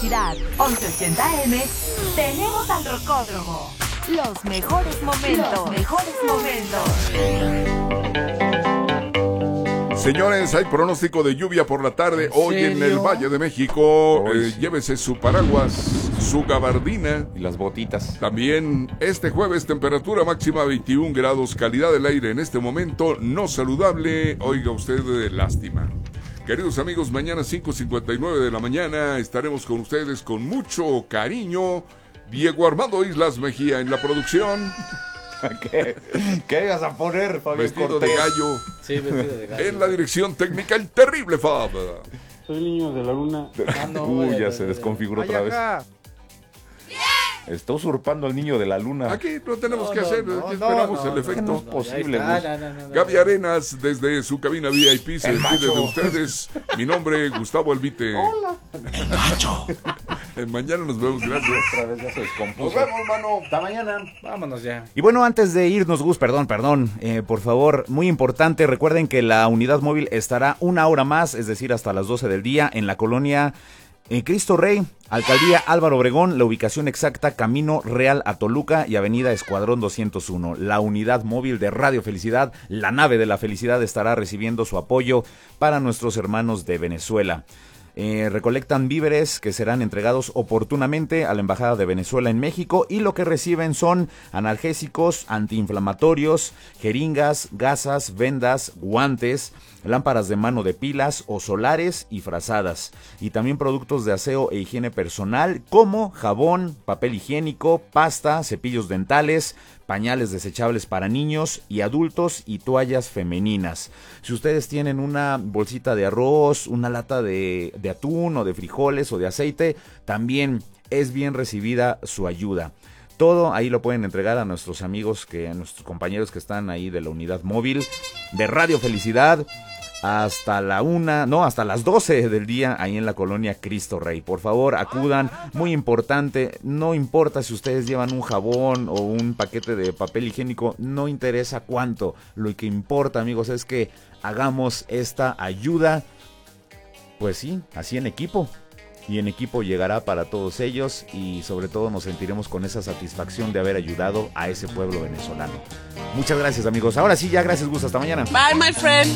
Felicidad, 1180M, tenemos al Rocódromo. Los mejores momentos. Señores, hay pronóstico de lluvia por la tarde hoy en el Valle de México. Llévese su paraguas, su gabardina y las botitas. También este jueves temperatura máxima 21 grados, calidad del aire en este momento no saludable. Oiga usted, lástima. Queridos amigos, mañana 5:59 de la mañana estaremos con ustedes con mucho cariño. Diego Armando Islas Mejía en la producción. ¿Qué vas a poner, Fabián Vestido Cortés? de gallo. Sí, vestido de gallo. En la dirección técnica, el terrible Fab. Soy el niño de la luna. Ya se desconfiguró otra vez. Está usurpando al niño de la luna. Aquí no tenemos que hacer, aquí esperamos el efecto. No es posible. Gaby Arenas, desde su cabina VIP, se despide de ustedes. Mi nombre, Gustavo Albite. Hola. Macho. Mañana nos vemos, gracias. Otra vez ya se descompuso. Nos vemos, mano. Hasta mañana. Vámonos ya. Y bueno, antes de irnos, Gus, perdón, por favor, muy importante, recuerden que la unidad móvil estará una hora más, es decir, hasta las 12 del día, en la colonia Cristo Rey, Alcaldía Álvaro Obregón, la ubicación exacta, Camino Real a Toluca y Avenida Escuadrón 201. La unidad móvil de Radio Felicidad, la nave de la felicidad, estará recibiendo su apoyo para nuestros hermanos de Venezuela. Recolectan víveres que serán entregados oportunamente a la Embajada de Venezuela en México y lo que reciben son analgésicos, antiinflamatorios, jeringas, gasas, vendas, guantes, lámparas de mano de pilas o solares y frazadas, y también productos de aseo e higiene personal como jabón, papel higiénico, pasta, cepillos dentales, pañales desechables para niños y adultos y toallas femeninas. Si ustedes tienen una bolsita de arroz, una lata de atún o de frijoles o de aceite, también es bien recibida su ayuda. Todo ahí lo pueden entregar a nuestros amigos, a nuestros compañeros que están ahí de la unidad móvil de Radio Felicidad hasta hasta las 12 del día ahí en la colonia Cristo Rey. Por favor, acudan, muy importante, no importa si ustedes llevan un jabón o un paquete de papel higiénico, no interesa cuánto, lo que importa, amigos, es que hagamos esta ayuda, pues sí, así en equipo. Y en equipo llegará para todos ellos y sobre todo nos sentiremos con esa satisfacción de haber ayudado a ese pueblo venezolano. Muchas gracias, amigos. Ahora sí, ya gracias, Gus. Hasta mañana. Bye, my friend.